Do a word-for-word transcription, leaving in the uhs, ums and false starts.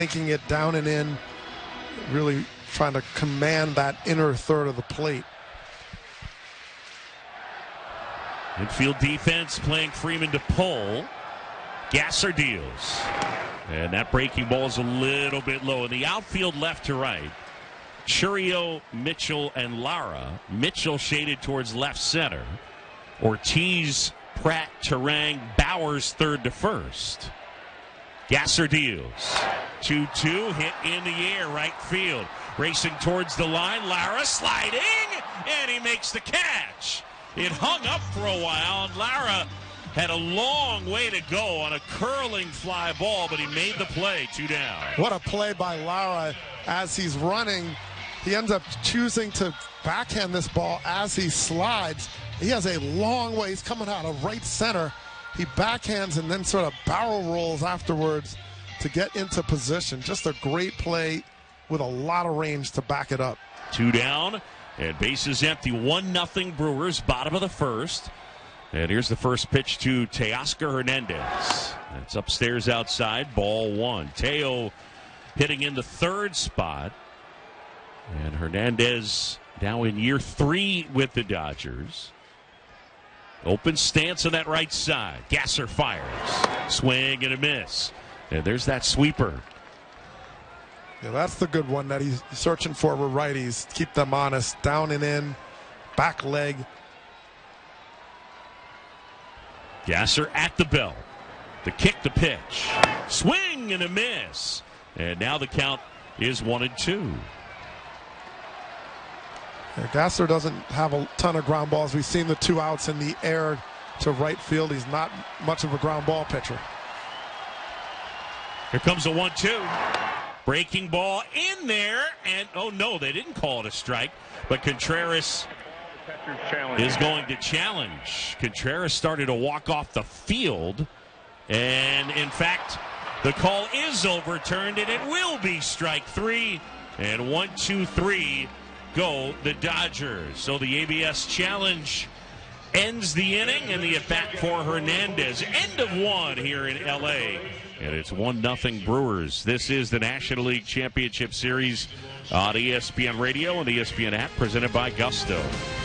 Making it down and in, really trying to command that inner third of the plate. Infield defense playing Freeman to pull. Gasser deals. And that breaking ball is a little bit low. In the outfield left to right, Chourio, Mitchell, and Lara. Mitchell shaded towards left center. Ortiz, Pratt, Turang, Bowers third to first. Gasser deals. two two, hit in the air, right field. Racing towards the line, Lara sliding, and he makes the catch. It hung up for a while, and Lara had a long way to go on a curling fly ball, but he made the play, two down. What a play by Lara as he's running. He ends up choosing to backhand this ball as he slides. He has a long way. He's coming out of right center. He backhands and then sort of barrel rolls afterwards to get into position. Just a great play with a lot of range to back it up. Two down, and bases empty. one nothing Brewers, bottom of the first. And here's the first pitch to Teoscar Hernandez. It's upstairs outside, ball one. Teo hitting in the third spot. And Hernandez now in year three with the Dodgers. Open stance on that right side. Gasser fires. Swing and a miss. And there's that sweeper. Yeah, that's the good one that he's searching for with righties. Keep them honest. Down and in. Back leg. Gasser at the bell. The kick, the pitch. Swing and a miss. And now the count is one and two. Yeah, Gasser doesn't have a ton of ground balls. We've seen the two outs in the air to right field. He's not much of a ground ball pitcher. Here comes a one two. Breaking ball in there. And, oh, no, they didn't call it a strike. But Contreras is going to challenge. Contreras started to walk off the field. And, in fact, the call is overturned, and it will be strike three. And one, two, three. Go the Dodgers. So the A B S challenge ends the inning, and the at-bat for Hernandez. End of one here in L A. And it's one nothing Brewers. This is the National League Championship Series on E S P N Radio and the E S P N app, presented by Gusto.